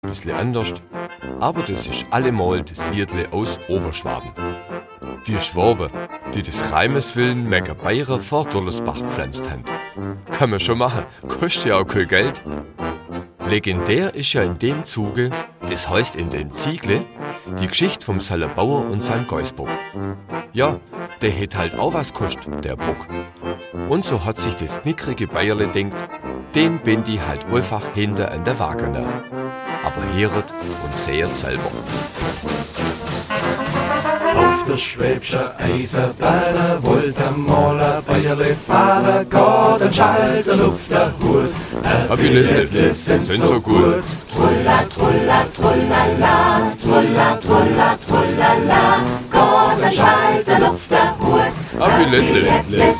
Bisschen anders, aber das ist allemal das Liedle aus Oberschwaben. Die Schwaben, die des Reimes willen Mecker Bayrer vor Dollersbach gepflanzt haben. Kann man schon machen, kostet ja auch kein Geld. Legendär ist ja in dem Zuge, das heißt in dem Ziegle, die Geschichte vom Sallerbauer und seinem Geißbock. Ja, der hätt halt auch was kostet, der Bock. Und so hat sich das knickrige Bayerle denkt, den bin die halt einfach hinter an der Wagener. Aber hört und seht selber. Auf der Schwäbscher Eisenbahn wollte ein Maler Bayerle fahren, geht ein Schalter auf der Hut. Habilette sind so gut. Trulla, trulla, trullala, trulla, trulla, trullala, geht ein Schalter auf der Hut. Habilette